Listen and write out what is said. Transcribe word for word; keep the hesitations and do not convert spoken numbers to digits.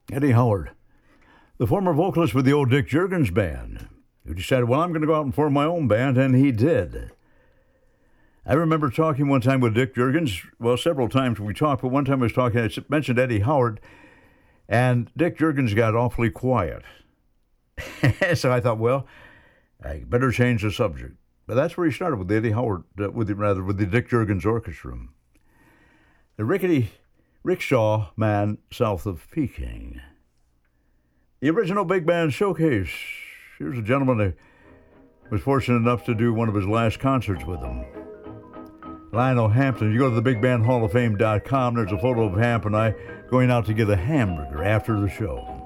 Eddie Howard, the former vocalist with the old Dick Jurgens band, who decided, well, I'm going to go out and form my own band, and he did. I remember talking one time with Dick Jurgens. Well, several times we talked, but one time I was talking, I mentioned Eddie Howard, and Dick Jurgens got awfully quiet. So I thought, well, I better change the subject. But that's where he started with Eddie Howard, uh, with the, rather with the Dick Jurgens Orchestra. The rickety rickshaw man south of Peking. The original big band showcase. Here's a gentleman who was fortunate enough to do one of his last concerts with him. Lionel Hampton. You go to the big band hall of fame dot com. There's a photo of Hamp and I going out to get a hamburger after the show.